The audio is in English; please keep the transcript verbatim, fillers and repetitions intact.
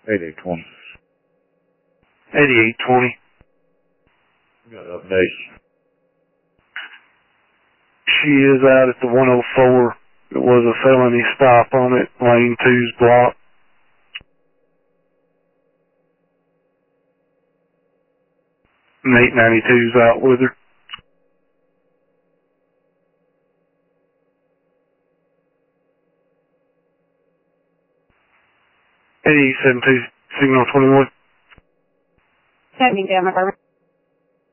eighty-eight twenty. eighty-eight twenty. Got an update. She is out at the one oh four. There was a felony stop on it. Lane two's blocked. And eight ninety-two's out with her. eighty-eight seventy-two, signal twenty-one. Seventy down, November.